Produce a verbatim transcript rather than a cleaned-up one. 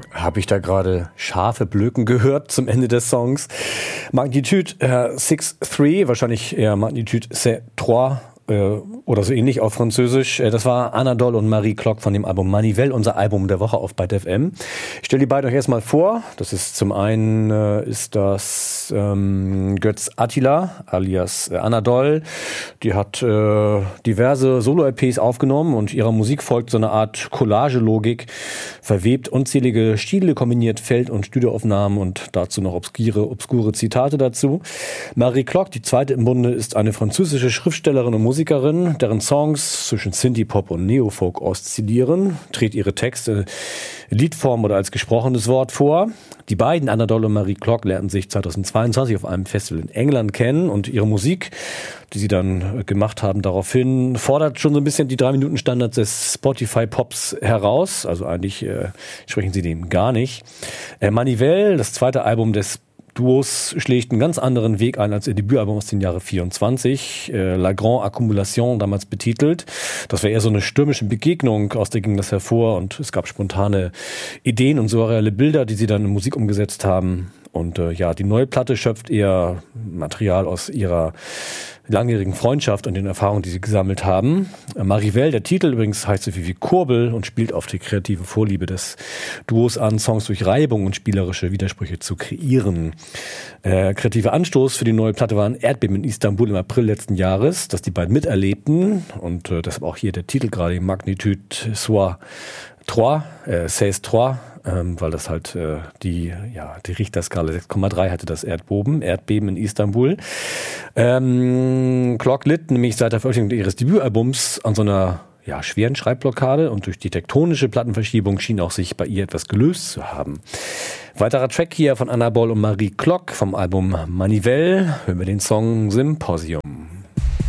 Habe ich da gerade scharfe Blöken gehört zum Ende des Songs. Magnitude äh, six drei, wahrscheinlich eher Magnitude sept drei äh, oder so ähnlich auf Französisch. Äh, das war Anadol und Marie Klock von dem Album Manivelle, unser Album der Woche auf Byte F M. Ich stelle die beiden euch erstmal vor. Das ist zum einen äh, ist das ähm, Götz Attila alias äh, Anadol. Die hat äh, diverse Solo-L Ps aufgenommen und ihrer Musik folgt so eine Art Collage-Logik, verwebt unzählige Stile, kombiniert Feld- und Studioaufnahmen und dazu noch obskure, obskure Zitate dazu. Marie Klock, die zweite im Bunde, ist eine französische Schriftstellerin und Musikerin, deren Songs zwischen Synthie-Pop und Neofolk oszillieren, trägt ihre Texte in Liedform oder als gesprochenes Wort vor. Die beiden, Anadol und Marie Klock, lernten sich zweitausendzweiundzwanzig auf einem Festival in England kennen und ihre Musik, die sie dann gemacht haben, daraufhin fordert schon so ein bisschen die drei Minuten Standards des Spotify-Pops heraus. Also eigentlich äh, sprechen sie dem gar nicht. Äh, Manivelle, das zweite Album des Duos, schlägt einen ganz anderen Weg ein als ihr Debütalbum aus dem Jahre vierundzwanzig, äh, La Grande Accumulation damals betitelt. Das war eher so eine stürmische Begegnung, aus der ging das hervor und es gab spontane Ideen und surreale Bilder, die sie dann in Musik umgesetzt haben. Und äh, ja, die neue Platte schöpft eher Material aus ihrer langjährigen Freundschaft und den Erfahrungen, die sie gesammelt haben. Äh, Manivelle, der Titel übrigens, heißt so viel wie Kurbel und spielt auf die kreative Vorliebe des Duos an, Songs durch Reibung und spielerische Widersprüche zu kreieren. Äh, kreativer Anstoß für die neue Platte war ein Erdbeben in Istanbul im April letzten Jahres, das die beiden miterlebten und äh, deshalb auch hier der Titel gerade, Magnitude soit trois, äh, seize trois, ähm, weil das halt äh, die, ja, die Richterskala sechs Komma drei hatte, das Erdbeben, Erdbeben in Istanbul. Ähm, Klock litt nämlich seit der Veröffentlichung ihres Debütalbums an so einer ja, schweren Schreibblockade und durch die tektonische Plattenverschiebung schien auch sich bei ihr etwas gelöst zu haben. Weiterer Track hier von Anadol und Marie Klock vom Album Manivelle, hören wir den Song Symposium.